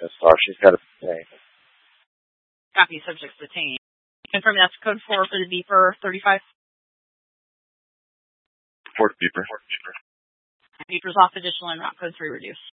SR. She's got a thing. Copy, subjects detained. Confirm that's code 4 for the beeper 35. Fort beeper. Beeper's off, additional en route, code 3 reduced.